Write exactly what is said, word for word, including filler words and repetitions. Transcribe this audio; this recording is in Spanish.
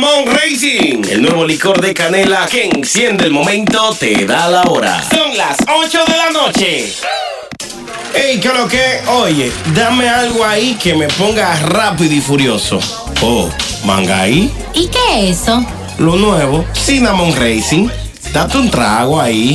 Cinnamon Racing, el nuevo licor de canela que enciende el momento, te da la hora. Son las ocho de la noche. Ey, ¿qué lo que? Oye, dame algo ahí que me ponga rápido y furioso. Oh, Mangaí. ¿Y qué es eso? Lo nuevo, Cinnamon Racing. Date un trago ahí.